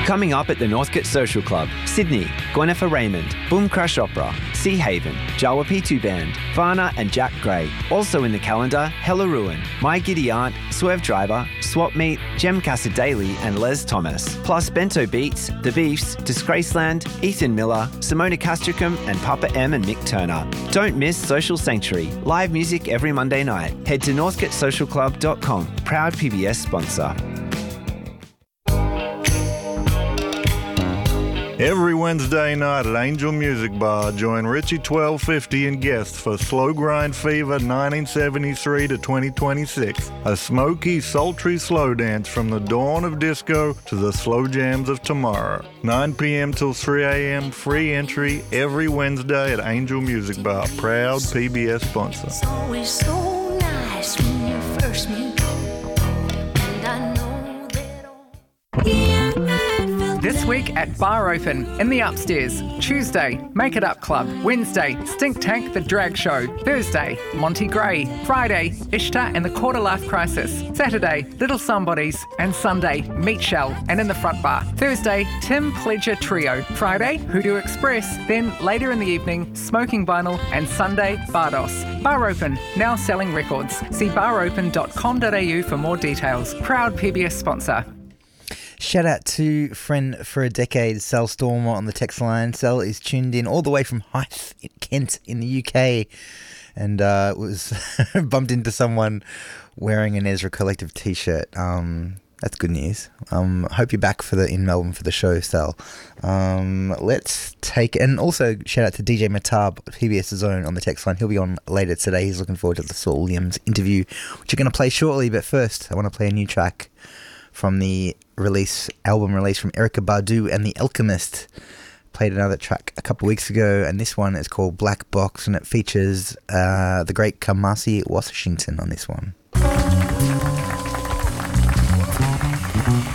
Coming up at the Northcote Social Club, Sydney, Gwenefa Raymond, Boom Crush Opera, Sea Haven, Jawa P2 Band, Varna and Jack Gray. Also in the calendar, Hella Ruin, My Giddy Aunt, Swerve Driver, Swap Meet, Jem Casa Daly and Les Thomas. Plus Bento Beats, The Beefs, Disgraceland, Ethan Miller, Simona Castricum and Papa M and Mick Turner. Don't miss Social Sanctuary, live music every Monday night. Head to northcotesocialclub.com, proud PBS sponsor. Every Wednesday night at Angel Music Bar, join Richie 1250 and guests for Slow Grind Fever 1973 to 2026. A smoky, sultry slow dance from the dawn of disco to the slow jams of tomorrow. 9 p.m. till 3 a.m. Free entry every Wednesday at Angel Music Bar. Proud PBS sponsor. It's always so nice when you first meet, and I know that all... This week at Bar Open in the Upstairs. Tuesday, Make It Up Club. Wednesday, Stink Tank The Drag Show. Thursday, Monty Gray. Friday, Ishtar and the Quarter Life Crisis. Saturday, Little Somebodies. And Sunday, Meat Shell and in the Front Bar. Thursday, Tim Pledger Trio. Friday, Hoodoo Express. Then later in the evening, Smoking Vinyl. And Sunday, Bardos. Bar Open, now selling records. See baropen.com.au for more details. Proud PBS sponsor. Shout out to friend for a decade, Sal Stormer on the text line. Sal is tuned in all the way from Hythe, Kent in the UK, and was bumped into someone wearing an Ezra Collective t-shirt. That's good news. Hope you're back in Melbourne for the show, Sal. Let's take, and also shout out to DJ Matab, PBS's own, on the text line. He'll be on later today. He's looking forward to the Saul Williams interview, which you're going to play shortly. But first, I want to play a new track from the album release from Erykah Badu and The Alchemist. Played another track a couple weeks ago, and this one is called Black Box, and it features the great Kamasi Washington on this one.